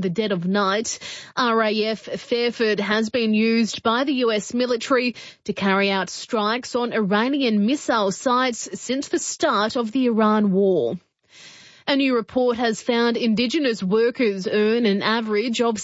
the dead of night. RAF Fairford has been used by the US military to carry out strikes on Iranian missile sites since the start of the Iran war. A new report has found Indigenous workers earn an average of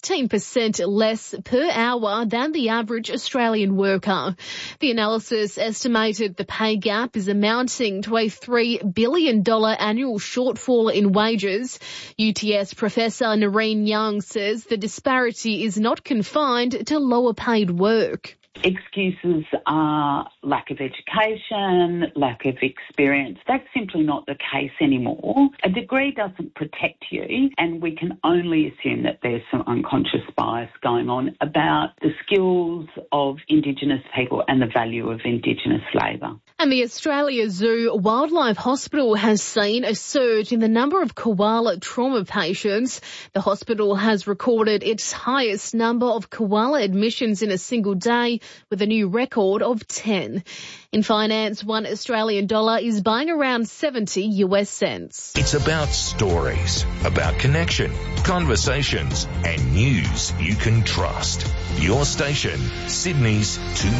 16% less per hour than the average Australian worker. The analysis estimated the pay gap is amounting to a $3 billion annual shortfall in wages. UTS Professor Noreen Young says the disparity is not confined to lower paid work. Excuses are lack of education, lack of experience. That's simply not the case anymore. A degree doesn't protect you, and we can only assume that there's some unconscious bias going on about the skills of Indigenous people and the value of Indigenous labour. And the Australia Zoo Wildlife Hospital has seen a surge in the number of koala trauma patients. The hospital has recorded its highest number of koala admissions in a single day, with a new record of 10. In finance, $1 Australian dollar is buying around 70 US cents. It's about stories, about connection, conversations, and news you can trust. Your station, Sydney's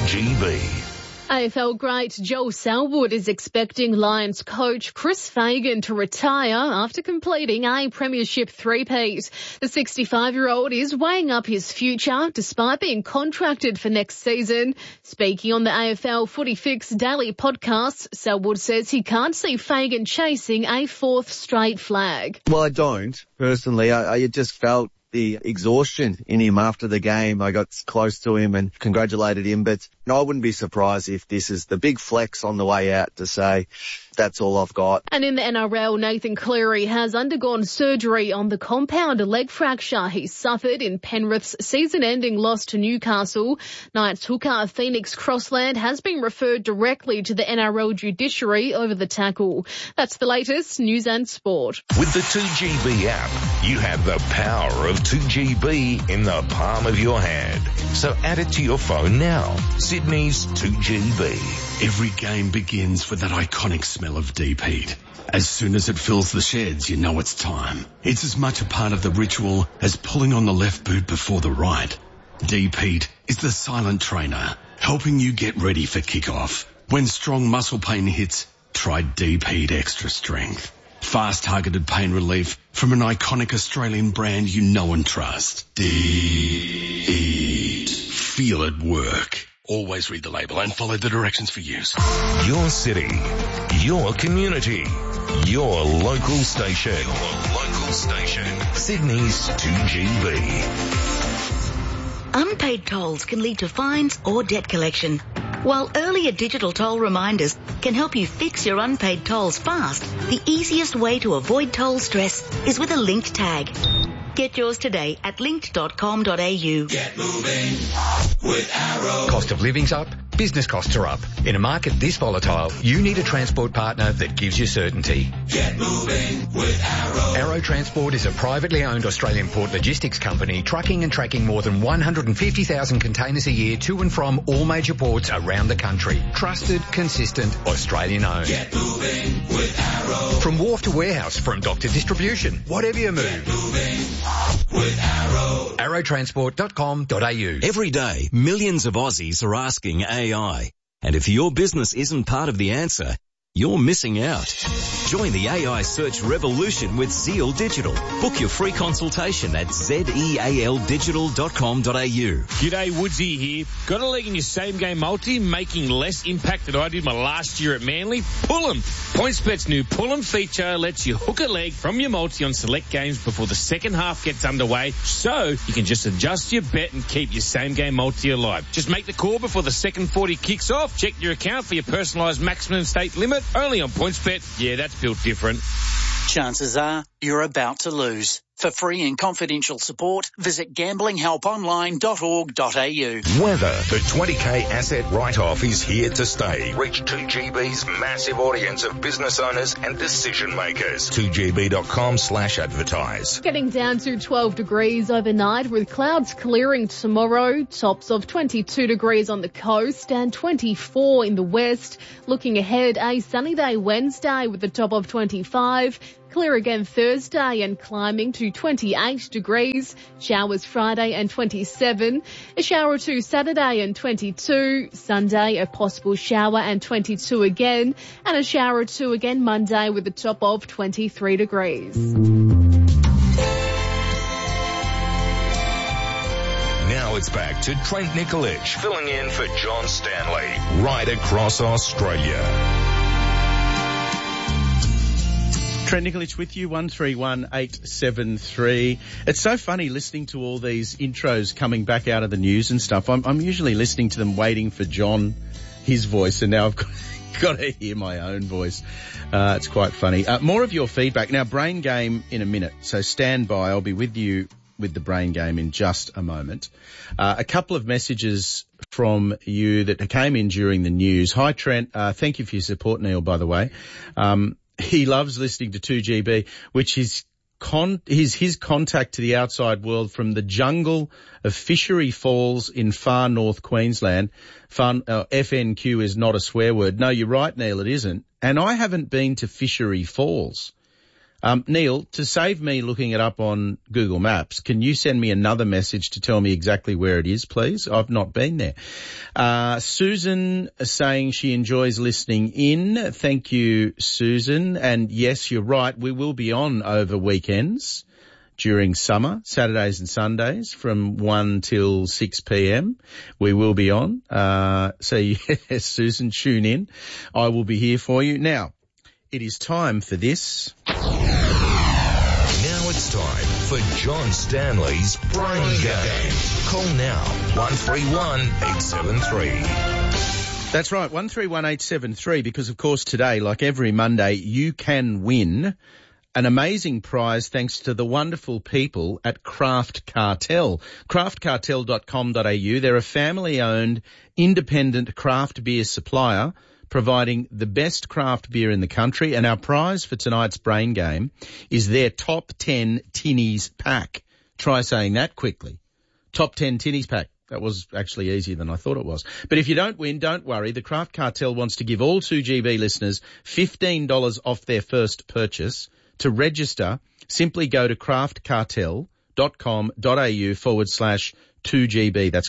2GB. AFL great Joel Selwood is expecting Lions coach Chris Fagan to retire after completing a premiership three-peat. The 65-year-old is weighing up his future despite being contracted for next season. Speaking on the AFL Footy Fix daily podcast, Selwood says he can't see Fagan chasing a fourth straight flag. Well, I don't. Personally, I just felt the exhaustion in him after the game. I got close to him and congratulated him, but I wouldn't be surprised if this is the big flex on the way out to say, that's all I've got. And in the NRL, Nathan Cleary has undergone surgery on the compound leg fracture he suffered in Penrith's season-ending loss to Newcastle. Knights hooker Phoenix Crossland has been referred directly to the NRL judiciary over the tackle. That's the latest news and sport. With the 2GB app, you have the power of 2GB in the palm of your hand. So add it to your phone now. Sydney's 2GB. Every game begins with that iconic smell of deep heat. As soon as it fills the sheds, you know it's time. It's as much a part of the ritual as pulling on the left boot before the right. Deep heat is the silent trainer, helping you get ready for kickoff. When strong muscle pain hits, try Deep Heat Extra Strength. Fast targeted pain relief from an iconic Australian brand you know and trust. Deep Heat. Feel it work. Always read the label and follow the directions for use. Your city, your community, your local station. Your local station. Sydney's 2GB. Unpaid tolls can lead to fines or debt collection, while earlier digital toll reminders can help you fix your unpaid tolls fast. The easiest way to avoid toll stress is with a linked tag. Get yours today at linked.com.au. Get moving with Arrow. Cost of living's up, business costs are up. In a market this volatile, you need a transport partner that gives you certainty. Get moving with Arrow. Arrow Transport is a privately owned Australian port logistics company trucking and tracking more than 150,000 containers a year to and from all major ports around the country. Trusted, consistent, Australian owned. Get moving with Arrow. From wharf to warehouse, from dock to distribution, whatever you move. Get moving with Arrow. Arrowtransport.com.au. Every day, millions of Aussies are asking AI. And if your business isn't part of the answer, you're missing out. Join the AI search revolution with Zeal Digital. Book your free consultation at zealdigital.com.au. G'day, Woodsy here. Got a leg in your same game multi, making less impact than I did my last year at Manly? Pull 'em. PointsBet's new Pull 'em feature lets you hook a leg from your multi on select games before the second half gets underway, so you can just adjust your bet and keep your same game multi alive. Just make the call before the second 40 kicks off. Check your account for your personalised maximum stake limit. Only on PointsBet. Yeah, that's built different. Chances are you're about to lose. For free and confidential support, visit gamblinghelponline.org.au. Weather. The 20K asset write-off is here to stay. Reach 2GB's massive audience of business owners and decision makers. 2GB.com/advertise. Getting down to 12 degrees overnight with clouds clearing tomorrow. Tops of 22 degrees on the coast and 24 in the west. Looking ahead, a sunny day Wednesday with a top of 25. Clear again Thursday and climbing to 28 degrees. Showers Friday and 27. A shower or two Saturday and 22. Sunday a possible shower and 22 again. And a shower or two again Monday with a top of 23 degrees. Now it's back to Trent Nikolic filling in for John Stanley right across Australia. Trent Nikolic with you, 131873. It's so funny listening to all these intros coming back out of the news and stuff. I'm usually listening to them waiting for John, his voice, and now I've got to hear my own voice. It's quite funny. More of your feedback. Now, Brain Game in a minute, so stand by. I'll be with you with the Brain Game in just a moment. A couple of messages from you that came in during the news. Hi, Trent. Thank you for your support, Neil, by the way. He loves listening to 2GB, which is his contact to the outside world from the jungle of Fishery Falls in far north Queensland. FNQ is not a swear word. No, you're right, Neil, it isn't. And I haven't been to Fishery Falls. Neil, to save me looking it up on Google Maps, can you send me another message to tell me exactly where it is, please? I've not been there. Susan is saying she enjoys listening in. Thank you, Susan. And yes, you're right. We will be on over weekends during summer, Saturdays and Sundays from 1 till 6 p.m. We will be on. So yes, Susan, tune in. I will be here for you. Now, it is time for this. Now it's time for John Stanley's Brain Game. Call now, 131873. That's right, 131873, because of course today, like every Monday, you can win an amazing prize thanks to the wonderful people at Craft Cartel. craftcartel.com.au. They're a family-owned, independent craft beer supplier providing the best craft beer in the country, and our prize for tonight's Brain Game is their Top 10 Tinnies Pack. Try saying that quickly. Top 10 Tinnies Pack. That was actually easier than I thought it was. But if you don't win, don't worry. The Craft Cartel wants to give all 2GB listeners $15 off their first purchase. To register, simply go to craftcartel.com.au/2GB. That's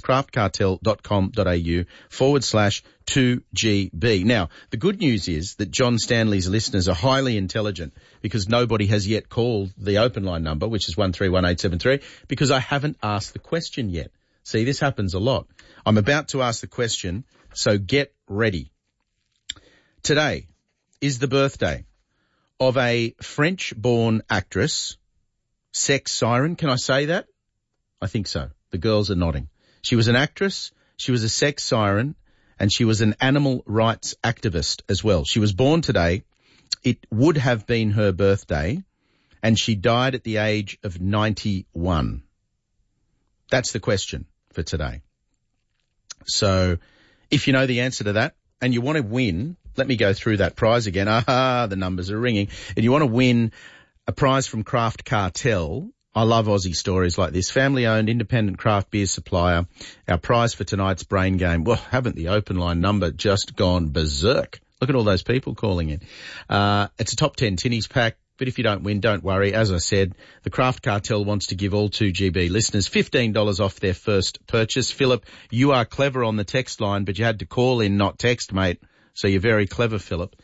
craftcartel.com.au/2GB. Now, the good news is that John Stanley's listeners are highly intelligent because nobody has yet called the open line number, which is 131873, because I haven't asked the question yet. See, this happens a lot. I'm about to ask the question, so get ready. Today is the birthday of a French-born actress, sex siren. Can I say that? I think so. The girls are nodding. She was an actress, she was a sex siren, and she was an animal rights activist as well. She was born today. It would have been her birthday, and she died at the age of 91. That's the question for today. So if you know the answer to that and you want to win, let me go through that prize again. The numbers are ringing. And you want to win a prize from Craft Cartel. I love Aussie stories like this. Family-owned, independent craft beer supplier. Our prize for tonight's Brain Game. Well, haven't the open line number just gone berserk? Look at all those people calling in. It's a top 10 Tinnies Pack. But if you don't win, don't worry. As I said, the Craft Cartel wants to give all 2GB listeners $15 off their first purchase. Philip, you are clever on the text line, but you had to call in, not text, mate. So you're very clever, Philip.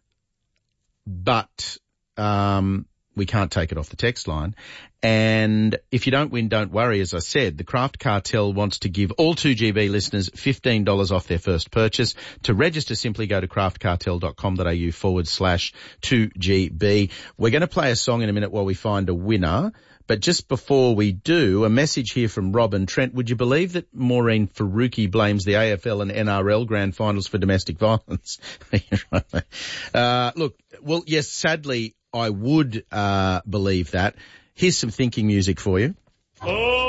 But we can't take it off the text line. And if you don't win, don't worry. As I said, the Craft Cartel wants to give all 2GB listeners $15 off their first purchase. To register, simply go to craftcartel.com.au/2GB. We're going to play a song in a minute while we find a winner. But just before we do, a message here from Robin. Trent, would you believe that Maureen Faruqi blames the AFL and NRL grand finals for domestic violence? Look, well, yes, sadly, I would believe that. Here's some thinking music for you.